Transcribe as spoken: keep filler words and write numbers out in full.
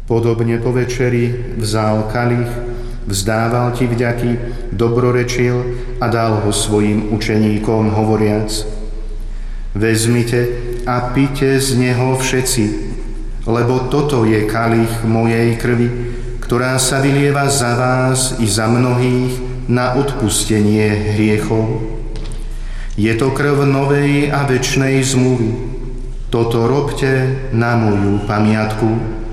Podobne po večeri vzal kalich, vzdával ti vďaky, dobrorečil a dal ho svojim učeníkom, hovoriac: Vezmite a pite z neho všetci, lebo toto je kalich mojej krvi, ktorá sa vylieva za vás i za mnohých na odpustenie hriechov. Je to krv novej a večnej zmluvy. Toto robte na moju pamiatku.